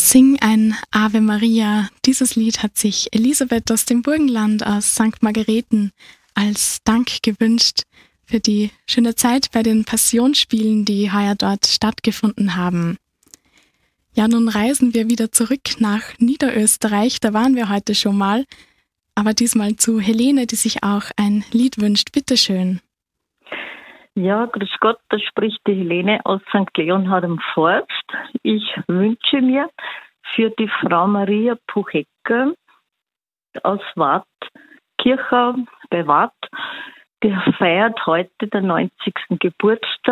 Sing ein Ave Maria. Dieses Lied hat sich Elisabeth aus dem Burgenland aus St. Margareten als Dank gewünscht für die schöne Zeit bei den Passionsspielen, die heuer dort stattgefunden haben. Ja, nun reisen wir wieder zurück nach Niederösterreich. Da waren wir heute schon mal. Aber diesmal zu Helene, die sich auch ein Lied wünscht. Bitte schön. Ja, grüß Gott, da spricht die Helene aus St. Leonhard am Forst. Ich wünsche mir für die Frau Maria Puchecker aus Watt, Kirchau bei Watt, die feiert heute den 90. Geburtstag.